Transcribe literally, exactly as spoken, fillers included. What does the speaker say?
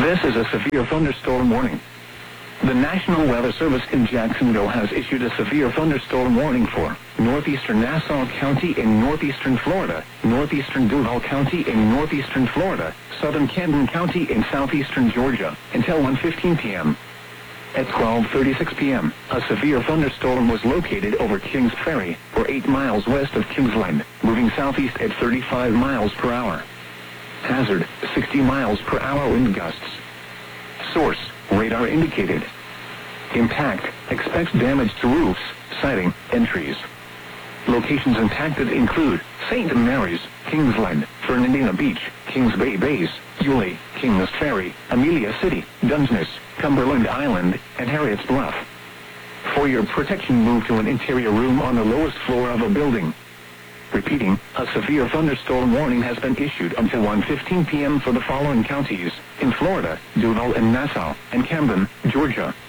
This is a severe thunderstorm warning. The National Weather Service in Jacksonville has issued a severe thunderstorm warning for northeastern Nassau County in northeastern Florida, northeastern Duval County in northeastern Florida, southern Camden County in southeastern Georgia, until one fifteen p m At twelve thirty-six p m, a severe thunderstorm was located over Kings Ferry, or eight miles west of Kingsland, moving southeast at thirty-five miles per hour. Hazard, sixty miles per hour wind gusts. Source, radar indicated. Impact, expects damage to roofs, siding, and trees. Locations impacted include Saint Mary's, Kingsland, Fernandina Beach, Kings Bay Base, Yulee, Kings Ferry, Amelia City, Dunsness, Cumberland Island, and Harriet's Bluff. For your protection, move to an interior room on the lowest floor of a building. Repeating, a severe thunderstorm warning has been issued until one fifteen p m for the following counties: in Florida, Duval and Nassau, and Camden, Georgia.